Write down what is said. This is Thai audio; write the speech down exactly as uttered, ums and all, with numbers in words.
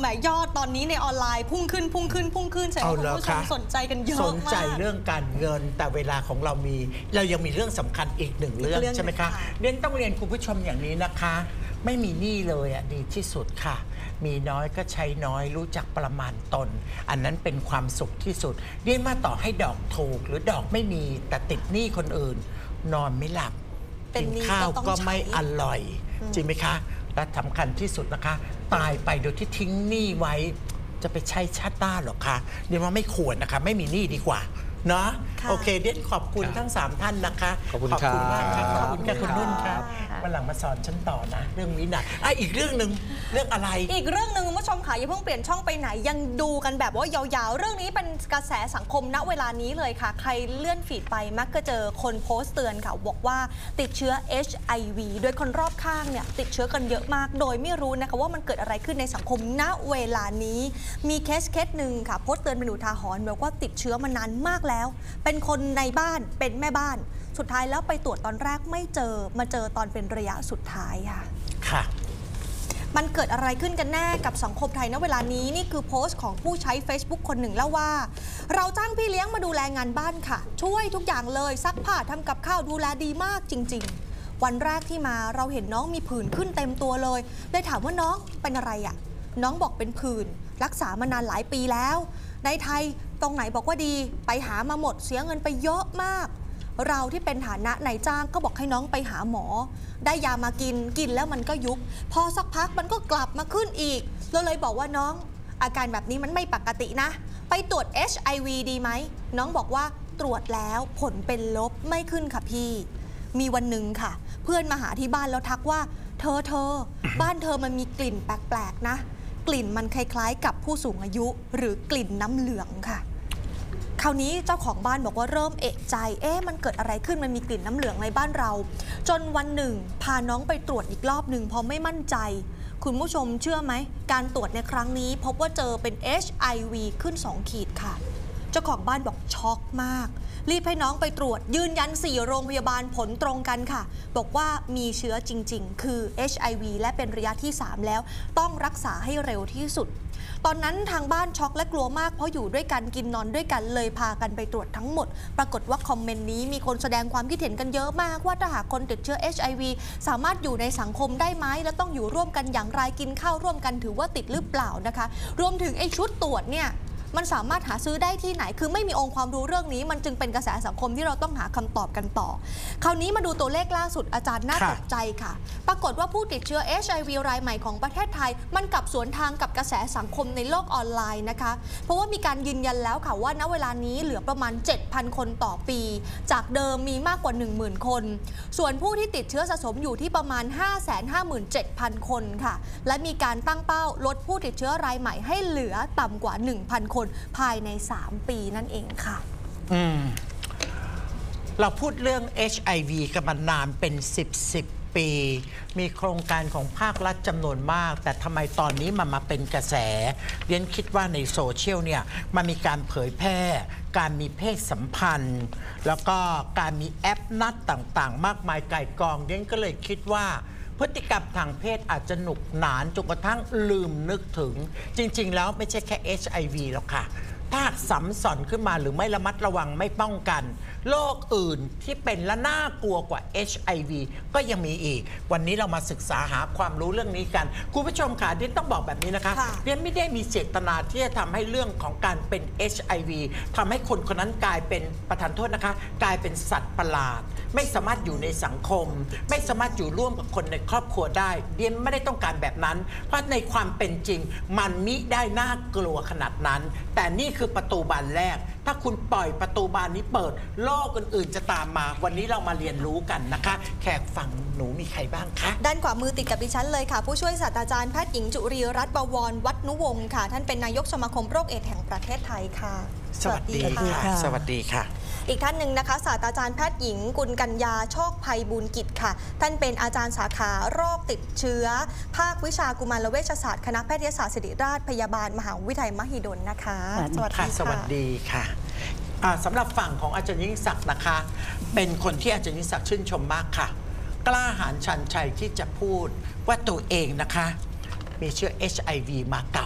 แหมยอดตอนนี้ในออนไลน์พุ่งขึ้นพุ่งขึ้นพุ่งขึ้นแสดงว่าคุณผู้ชมสนใจกันเยอะมากสนใจเรื่องการเงินแต่เวลาของเรามีเรายังมีเรื่องสำคัญอีกหนึ่งเรื่องใช่ไหมคะเรียนต้องเรียนคุณผู้ชมอย่างนี้นะคะไม่มีหนี้เลยอ่ะดีที่สุดค่ะมีน้อยก็ใช้น้อยรู้จักประมาณตนอันนั้นเป็นความสุขที่สุดเรียนมาต่อให้ดอกถูกหรือดอกไม่มีแต่ติดหนี้คนอื่นนอนไม่หลับกินข้าวก็ไม่อร่อยจริงไหมคะและสำคัญที่สุดนะคะตายไปโดยที่ทิ้งหนี้ไว้จะไปใช้ชาติหน้าหรอคะเรียนว่าไม่ควรนะคะไม่มีหนี้ดีกว่าเนาะโอเคเรียนขอบคุณทั้งสามท่านนะคะขอบคุณครับมากครับขอบคุณค่ะคุณนุ่นครับวันหลังมาสอนฉันต่อนะเรื่องวินัยอ่ะอีกเรื่องหนึ่งเรื่องอะไรอีกเรื่องหนึ่งคุณผู้ชมค่ะอย่าเพิ่งเปลี่ยนช่องไปไหนยังดูกันแบบว่ายาวๆเรื่องนี้เป็นกระแสสังคมณเวลานี้เลยค่ะใครเลื่อนฟีดไปมักจะเจอคนโพสต์เตือนค่ะบอกว่าติดเชื้อ เอช ไอ วี โดยคนรอบข้างเนี่ยติดเชื้อกันเยอะมากโดยไม่รู้นะคะว่ามันเกิดอะไรขึ้นในสังคมณเวลานี้มีเคสเคสหนึ่งค่ะโพสต์เตือนเป็นอุทาหรณ์บอกว่าติดเชื้อมานานมากแล้วเป็นคนในบ้านเป็นแม่บ้านสุดท้ายแล้วไปตรวจตอนแรกไม่เจอมาเจอตอนเป็นระยะสุดท้ายค่ะค่ะมันเกิดอะไรขึ้นกันแน่กับสังคมไทยณเวลานี้นี่คือโพสต์ของผู้ใช้ Facebook คนหนึ่งเล่าว่าเราจ้างพี่เลี้ยงมาดูแลงานบ้านค่ะช่วยทุกอย่างเลยซักผ้าทำกับข้าวดูแลดีมากจริงๆวันแรกที่มาเราเห็นน้องมีผื่นขึ้นเต็มตัวเลยเลยถามว่าน้องเป็นอะไรอ่ะน้องบอกเป็นผื่นรักษามานานหลายปีแล้วในไทยตรงไหนบอกว่าดีไปหามาหมดเสียเงินไปเยอะมากเราที่เป็นฐานะนายจ้างก็บอกให้น้องไปหาหมอได้ยามากินกินแล้วมันก็ยุบพอสักพักมันก็กลับมาขึ้นอีกเราเลยบอกว่าน้องอาการแบบนี้มันไม่ปกตินะไปตรวจ เอช ไอ วี ดีไหมน้องบอกว่าตรวจแล้วผลเป็นลบไม่ขึ้นค่ะพี่มีวันหนึ่งค่ะเพื่อนมาหาที่บ้านแล้วทักว่าเธอเธอบ้านเธอมันมีกลิ่นแปลกๆนะกลิ่นมันคล้ายๆกับผู้สูงอายุหรือกลิ่นน้ำเหลืองค่ะคราวนี้เจ้าของบ้านบอกว่าเริ่มเอะใจเอ๊ะมันเกิดอะไรขึ้นมันมีกลิ่นน้ำเหลืองในบ้านเราจนวันหนึ่งพาน้องไปตรวจอีกรอบหนึ่งพอไม่มั่นใจคุณผู้ชมเชื่อไหมการตรวจในครั้งนี้พบว่าเจอเป็น เอช ไอ วี ขึ้นสองขีดค่ะเจ้าของบ้านบอกช็อกมากรีบให้น้องไปตรวจยืนยันสี่โรงพยาบาลผลตรงกันค่ะบอกว่ามีเชื้อจริงๆคือ เอช ไอ วี และเป็นระยะที่สามแล้วต้องรักษาให้เร็วที่สุดตอนนั้นทางบ้านช็อกและกลัวมากเพราะอยู่ด้วยกันกินนอนด้วยกันเลยพากันไปตรวจทั้งหมดปรากฏว่าคอมเมนต์นี้มีคนแสดงความคิดเห็นกันเยอะมากว่าถ้าหากคนติดเชื้อ เอช ไอ วี สามารถอยู่ในสังคมได้ไหมและต้องอยู่ร่วมกันอย่างไรกินข้าวร่วมกันถือว่าติดหรือเปล่านะคะรวมถึงไอ้ชุดตรวจเนี่ยมันสามารถหาซื้อได้ที่ไหนคือไม่มีองค์ความรู้เรื่องนี้มันจึงเป็นกระแสสังคมที่เราต้องหาคำตอบกันต่อคราวนี้มาดูตัวเลขล่าสุดอาจารย์น่าตกใจค่ะปรากฏว่าผู้ติดเชื้อ เอช ไอ วี รายใหม่ของประเทศไทยมันกลับสวนทางกับกระแสสังคมในโลกออนไลน์นะคะเพราะว่ามีการยืนยันแล้วค่ะว่าณเวลานี้เหลือประมาณ เจ็ดพัน คนต่อปีจากเดิมมีมากกว่า หนึ่งหมื่น คนส่วนผู้ที่ติดเชื้อสะสมอยู่ที่ประมาณ ห้าแสนห้าหมื่นเจ็ดพัน คนค่ะและมีการตั้งเป้าลดผู้ติดเชื้อรายใหม่ให้เหลือต่ำกว่า หนึ่งพัน คนภายในสามปีนั่นเองค่ะอืมเราพูดเรื่อง เอช ไอ วี กันมานานเป็นสิบ สิบปีมีโครงการของภาครัฐจำนวนมากแต่ทำไมตอนนี้มันมาเป็นกระแสเรียนคิดว่าในโซเชียลเนี่ยมันมีการเผยแพร่การมีเพศสัมพันธ์แล้วก็การมีแอปนัดต่างๆมากมายไก่กองเรียนก็เลยคิดว่าพฤติกรรมทางเพศอาจจะหนุกหนานจนกระทั่งลืมนึกถึงจริงๆแล้วไม่ใช่แค่ เอช ไอ วี หรอกค่ะถ้าสัมสอนขึ้นมาหรือไม่ระมัดระวังไม่ป้องกันโรคอื่นที่เป็นและน่ากลัวกว่า เอช ไอ วี ก็ยังมีอีกวันนี้เรามาศึกษาหาความรู้เรื่องนี้กันคุณผู้ชมค่ะดิฉันต้องบอกแบบนี้นะคะดิฉันไม่ได้มีเจตนาที่จะทำให้เรื่องของการเป็น เอช ไอ วี ทำให้คนคนนั้นกลายเป็นประธานโทษนะคะกลายเป็นสัตว์ประหลาดไม่สามารถอยู่ในสังคมไม่สามารถอยู่ร่วมกับคนในครอบครัวได้ดิฉันไม่ได้ต้องการแบบนั้นเพราะในความเป็นจริงมันมิได้น่ากลัวขนาดนั้นแต่นี่คือประตูบานแรกถ้าคุณปล่อยประตูบานนี้เปิดโลกอื่นๆจะตามมาวันนี้เรามาเรียนรู้กันนะคะแขกฝั่งหนูมีใครบ้างคะด้านขวามือติดกับดิฉันเลยค่ะผู้ช่วยศาสตราจารย์แพทย์หญิงจุรีรัตน์บวรวัฒนุวงศ์ค่ะท่านเป็นนายกสมาคมโรคเอดส์แห่งประเทศไทยค่ะสวัสดีค่ะสวัสดีค่ะอีกท่านหนึ่งนะคะศาสตราจารย์แพทย์หญิงกุลกัญญาโชคภัยบูญกิจค่ะท่านเป็นอาจารย์สาขาโรคติดเชื้อภาควิชากุมารเวชศาสตร์คณะแพทยศาสตร์ศิริราชพยาบาลมหาวิทยาลัยมหิดลนะคะสวัสดีค่ะสวัสดีค่ะสำหรับฝั่งของอาจารย์ยิ่งศักดิ์นะคะเป็นคนที่อาจารย์ยิ่งศักดิ์ชื่นชมมากค่ะกล้าหาญชันชัยที่จะพูดว่าตัวเองนะคะมีเชื้อ เอช ไอ วี มาเก่า